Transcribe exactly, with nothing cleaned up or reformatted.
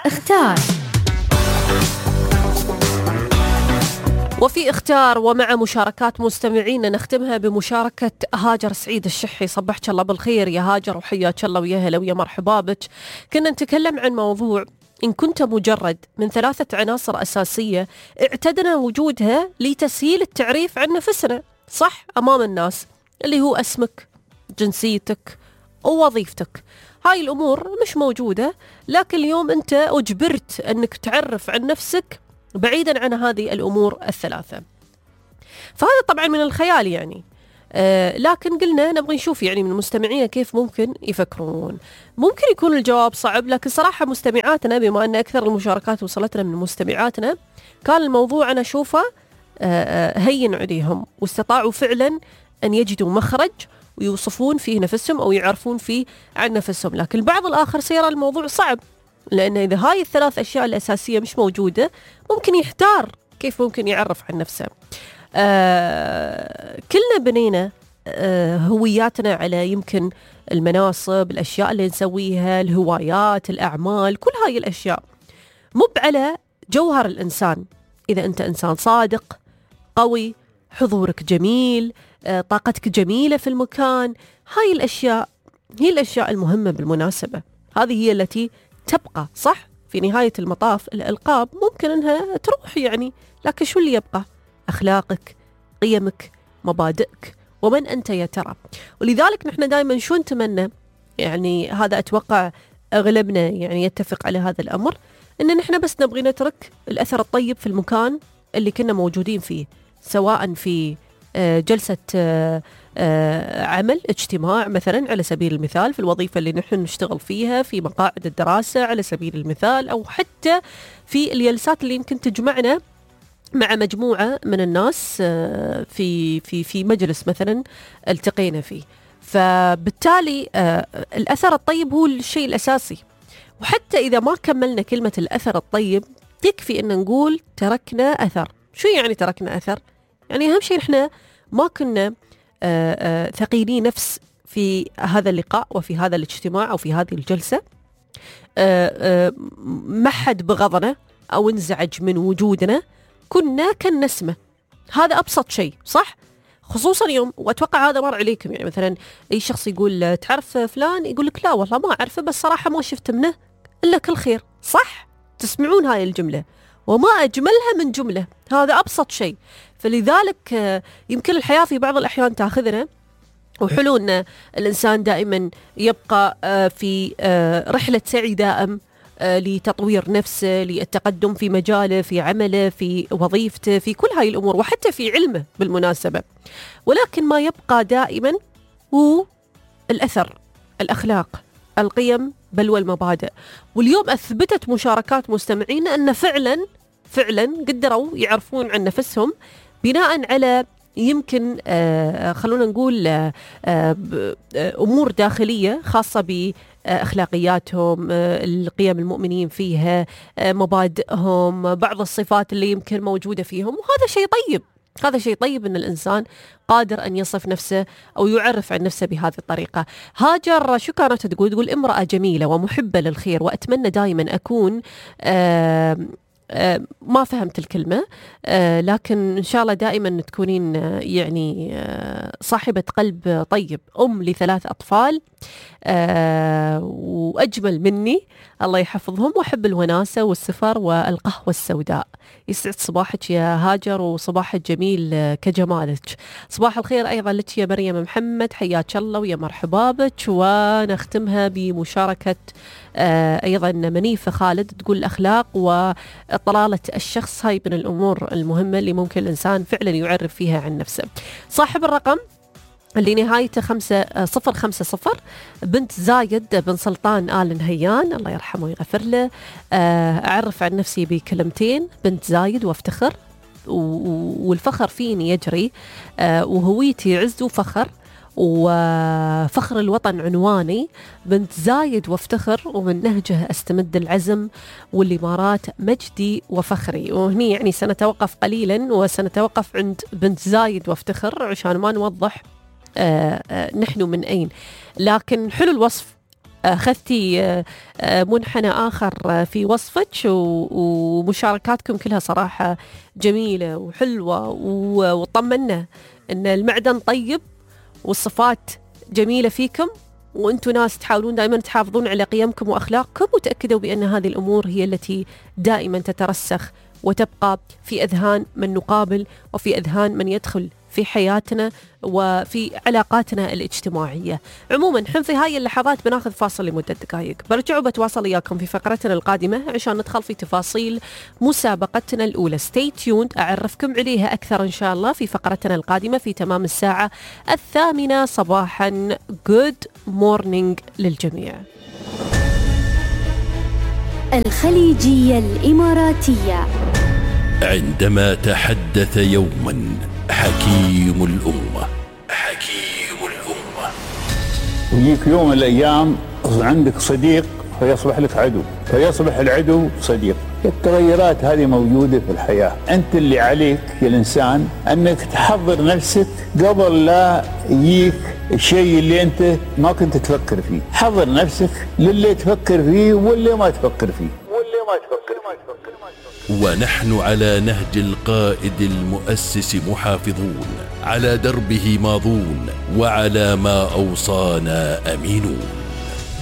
اختار. وفي اختار ومع مشاركات مستمعين نختمها بمشاركة هاجر سعيد الشحي. صبحك الله بالخير يا هاجر وحياك الله ويا هلا ويا مرحبا بك. كنا نتكلم عن موضوع إن كنت مجرد من ثلاثة عناصر أساسية اعتدنا وجودها لتسهيل التعريف عن نفسنا صح أمام الناس، اللي هو اسمك، جنسيتك ووظيفتك. هاي الأمور مش موجودة، لكن اليوم أنت أجبرت أنك تعرف عن نفسك بعيدا عن هذه الأمور الثلاثة. فهذا طبعا من الخيال يعني، آه لكن قلنا نبغي نشوف يعني من مستمعينا كيف ممكن يفكرون. ممكن يكون الجواب صعب، لكن صراحة مستمعاتنا بما أن أكثر المشاركات وصلتنا من مستمعاتنا كان الموضوع أنا أشوفه آه هين عليهم، واستطاعوا فعلا أن يجدوا مخرج ويوصفون فيه نفسهم أو يعرفون فيه عن نفسهم. لكن البعض الآخر سيرى الموضوع صعب، لأن إذا هاي الثلاث أشياء الأساسية مش موجودة ممكن يحتار كيف ممكن يعرف عن نفسه. آه كلنا بنينا آه هوياتنا على يمكن المناصب، الأشياء اللي نسويها، الهوايات، الأعمال، كل هاي الأشياء مو على جوهر الإنسان. إذا أنت إنسان صادق قوي، حضورك جميل، آه طاقتك جميلة في المكان، هاي الأشياء هي الأشياء المهمة بالمناسبة. هذه هي التي تبقى صح في نهاية المطاف. الألقاب ممكن أنها تروح يعني، لكن شو اللي يبقى؟ أخلاقك، قيمك، مبادئك، ومن أنت يا ترى. ولذلك نحن دائما شو نتمنى، يعني هذا أتوقع أغلبنا يعني يتفق على هذا الأمر، إن نحن بس نبغي نترك الأثر الطيب في المكان اللي كنا موجودين فيه، سواء في جلسة عمل، اجتماع مثلا على سبيل المثال، في الوظيفة اللي نحن نشتغل فيها، في مقاعد الدراسة على سبيل المثال، أو حتى في الجلسات اللي يمكن تجمعنا مع مجموعة من الناس في في في مجلس مثلا التقينا فيه. فبالتالي الأثر الطيب هو الشيء الأساسي. وحتى إذا ما كملنا كلمة الأثر الطيب يكفي أن نقول تركنا أثر. شو يعني تركنا أثر؟ يعني أهم شيء نحن ما كنا آآ آآ ثقيلين نفس في هذا اللقاء وفي هذا الاجتماع أو في هذه الجلسة، ما حد بغضنا أو انزعج من وجودنا، كنا كالنسمة. هذا أبسط شيء صح؟ خصوصا يوم، وأتوقع هذا مر عليكم، يعني مثلا أي شخص يقول تعرف فلان، يقول لك لا والله ما أعرفه، بس صراحة ما شفت منه إلا كل خير. صح؟ تسمعون هاي الجملة وما أجملها من جملة، هذا أبسط شيء. فلذلك يمكن الحياة في بعض الأحيان تأخذنا، وحلو أن الإنسان دائما يبقى في رحلة سعي دائم لتطوير نفسه، للتقدم في مجاله، في عمله، في وظيفته، في كل هاي الأمور، وحتى في علمه بالمناسبة. ولكن ما يبقى دائما هو الأثر، الأخلاق، القيم، بل والمبادئ. واليوم أثبتت مشاركات مستمعين أن فعلا فعلا قدروا يعرفون عن نفسهم بناء على يمكن آه خلونا نقول آه آه أمور داخلية خاصة بأخلاقياتهم، آه القيم المؤمنين فيها، آه مبادئهم، بعض الصفات اللي يمكن موجودة فيهم. وهذا شيء طيب، هذا شيء طيب أن الإنسان قادر أن يصف نفسه أو يعرف عن نفسه بهذه الطريقة. هاجر شو كانت تقول؟ تقول امرأة جميلة ومحبة للخير، وأتمنى دائما أكون آه آه ما فهمت الكلمة، آه لكن إن شاء الله دائما تكونين آه يعني آه صاحبة قلب طيب، أم لثلاث أطفال آه وأجمل مني الله يحفظهم، وأحب الوناسة والسفر والقهوة السوداء. يسعد صباحك يا هاجر، وصباحك جميل كجمالك. صباح الخير أيضا لك يا مريم محمد، حياك الله ويا مرحبا بك. ونختمها بمشاركة آه أيضا منيفة خالد، تقول الأخلاق وطلالة الشخص هاي من الأمور المهمة اللي ممكن الإنسان فعلا يعرف فيها عن نفسه. صاحب الرقم اللي نهايته خمسة صفر خمسة صفر، بنت زايد بن سلطان آل نهيان الله يرحمه ويغفر له. أعرف عن نفسي بكلمتين: بنت زايد وافتخر، والفخر فيني يجري، وهويتي عز وفخر، وفخر الوطن عنواني. بنت زايد وافتخر، ومن نهجه استمد العزم، والإمارات مجدي وفخري. وهني يعني سنتوقف قليلا وسنتوقف عند بنت زايد وافتخر عشان ما نوضح آه آه نحن من أين. لكن حلو الوصف، أخذتي منحنى آخر في وصفك، ومشاركاتكم كلها صراحة جميلة وحلوة، وطمنا أن المعدن طيب والصفات جميلة فيكم، وأنتم ناس تحاولون دائما تحافظون على قيمكم وأخلاقكم، وتأكدوا بأن هذه الأمور هي التي دائما تترسخ وتبقى في أذهان من نقابل وفي أذهان من يدخل في حياتنا وفي علاقاتنا الاجتماعية. عموما نحن في هاي اللحظات بناخذ فاصل لمدة دقائق، برجع وبتواصل إياكم في فقرتنا القادمة عشان ندخل في تفاصيل مسابقتنا الأولى. Stay tuned، أعرفكم عليها أكثر إن شاء الله في فقرتنا القادمة في تمام الساعة الثامنة صباحا. Good morning للجميع. الخليجية الإماراتية. عندما تحدث يوما حكيم الأمة حكيم الأمة يجيك يوم من الأيام عندك صديق فيصبح لك عدو، فيصبح العدو صديق. التغيرات هذه موجودة في الحياة. أنت اللي عليك يا الإنسان أنك تحضر نفسك قبل لا يجيك الشيء اللي أنت ما كنت تفكر فيه. حضر نفسك للي تفكر فيه واللي ما تفكر فيه واللي ما تفكر ما تفكر ما تفكر. ونحن على نهج القائد المؤسس محافظون، على دربه ماضون، وعلى ما أوصانا أمينون.